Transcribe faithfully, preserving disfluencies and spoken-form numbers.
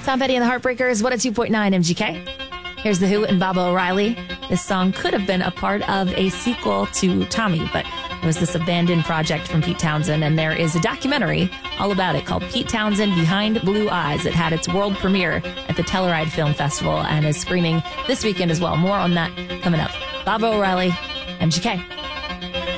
Tom Petty and the Heartbreakers, one oh two point nine M G K. Here's The Who and Baba O'Reilly. This song could have been a part of a sequel to Tommy, but it was this abandoned project from Pete Townsend, and there is a documentary all about it called Pete Townsend Behind Blue Eyes. It had its world premiere at the Telluride Film Festival and is screening this weekend as well. More on that coming up. Baba O'Reilly, M G K.